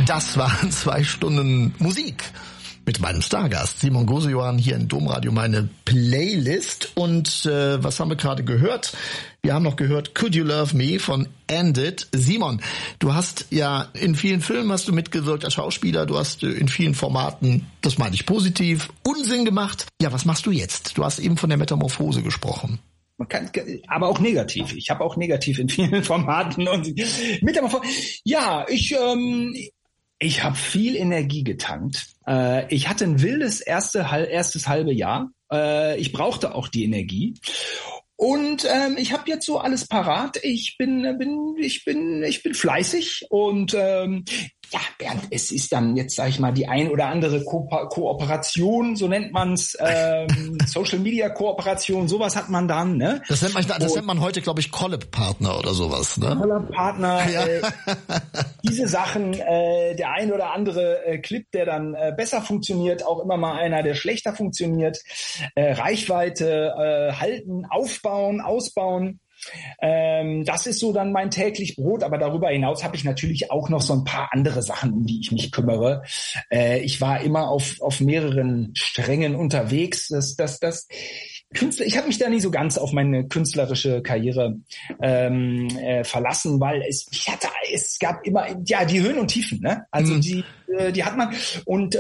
Das waren 2 Stunden Musik mit meinem Stargast Simon Gosejohann hier in Domradio, meine Playlist. Und was haben wir gerade gehört? Wir haben noch gehört Could You Love Me von End It. Simon, du hast ja in vielen Filmen hast du mitgewirkt als Schauspieler, du hast in vielen Formaten, das meine ich positiv, Unsinn gemacht. Ja, was machst du jetzt? Du hast eben von der Metamorphose gesprochen. Man kann, aber auch negativ. Ich habe auch negativ in vielen Formaten und Metamorphose. Ja, ich habe viel Energie getankt. Ich hatte ein wildes erstes halbe Jahr. Ich brauchte auch die Energie. Und ich habe jetzt so alles parat. Ich bin fleißig und ja, Bernd, es ist dann jetzt, sag ich mal, die ein oder andere Kooperation, so nennt man's, Social-Media-Kooperation, sowas hat man dann, ne? Das nennt man heute, glaube ich, Collab-Partner oder sowas, ne? Collab-Partner, ja. Diese Sachen, der ein oder andere Clip, der dann besser funktioniert, auch immer mal einer, der schlechter funktioniert, Reichweite halten, aufbauen, ausbauen. Das ist so dann mein täglich Brot, aber darüber hinaus habe ich natürlich auch noch so ein paar andere Sachen, um die ich mich kümmere. Ich war immer auf mehreren Strängen unterwegs. Ich habe mich da nie so ganz auf meine künstlerische Karriere verlassen, weil es gab immer die Höhen und Tiefen, ne? Also die hat man und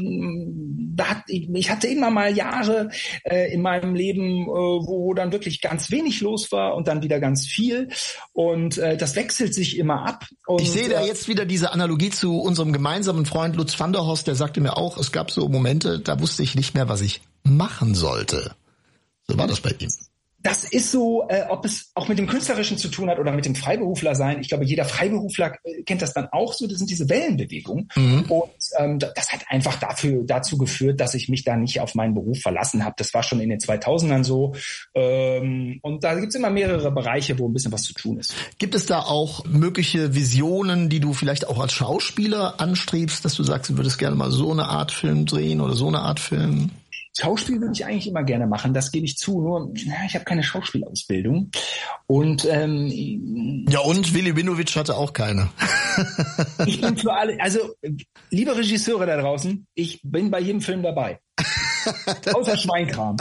ich hatte immer mal Jahre in meinem Leben, wo dann wirklich ganz wenig los war und dann wieder ganz viel und das wechselt sich immer ab. Und, ich sehe da jetzt wieder diese Analogie zu unserem gemeinsamen Freund Lutz van der Horst, der sagte mir auch, es gab so Momente, da wusste ich nicht mehr, was ich machen sollte. So war das bei ihm. Das ist so, ob es auch mit dem Künstlerischen zu tun hat oder mit dem Freiberufler sein. Ich glaube, jeder Freiberufler kennt das dann auch so. Das sind diese Wellenbewegungen. Und das hat einfach dazu geführt, dass ich mich da nicht auf meinen Beruf verlassen habe. Das war schon in den 2000ern so. Und da gibt's immer mehrere Bereiche, wo ein bisschen was zu tun ist. Gibt es da auch mögliche Visionen, die du vielleicht auch als Schauspieler anstrebst, dass du sagst, du würdest gerne mal so eine Art Film drehen oder so eine Art Film? Schauspiel würde ich eigentlich immer gerne machen, das gebe ich zu, nur ich habe keine Schauspielausbildung. Und ja, und Willi Winowitsch hatte auch keine. Ich bin für alle, also liebe Regisseure da draußen, ich bin bei jedem Film dabei. Außer Schweinkram.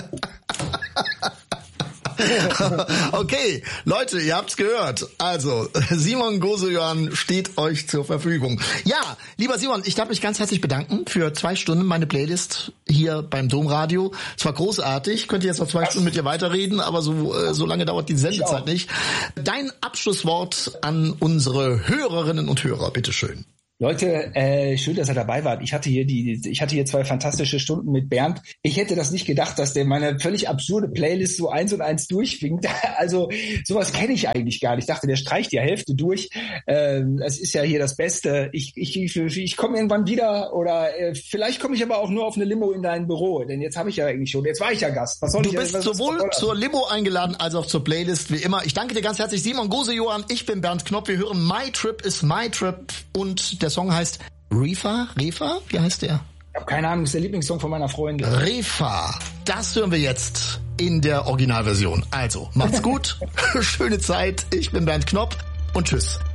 Okay, Leute, ihr habt's gehört. Also, Simon Gosejohann steht euch zur Verfügung. Ja, lieber Simon, ich darf mich ganz herzlich bedanken für 2 Stunden meine Playlist hier beim Domradio. Es war großartig, ich könnte jetzt noch 2 Stunden mit dir weiterreden, aber so lange dauert die Sendezeit nicht. Dein Abschlusswort an unsere Hörerinnen und Hörer, bitteschön. Leute, schön, dass ihr dabei wart. Ich hatte hier 2 fantastische Stunden mit Bernd. Ich hätte das nicht gedacht, dass der meine völlig absurde Playlist so 1 und 1 durchwinkt. Also sowas kenne ich eigentlich gar nicht. Ich dachte, der streicht die Hälfte durch. Es ist ja hier das Beste. Ich komme irgendwann wieder oder vielleicht komme ich aber auch nur auf eine Limo in dein Büro, denn jetzt habe ich ja eigentlich schon. Jetzt war ich ja Gast. Du bist sowohl zur Limo eingeladen als auch zur Playlist wie immer. Ich danke dir ganz herzlich, Simon Gosejohann. Ich bin Bernd Knopp. Wir hören My Trip is My Trip und der Song heißt Reefer? Wie heißt der? Ich habe keine Ahnung, das ist der Lieblingssong von meiner Freundin. Reefer. Das hören wir jetzt in der Originalversion. Also, macht's gut, schöne Zeit. Ich bin Bernd Knopp und tschüss.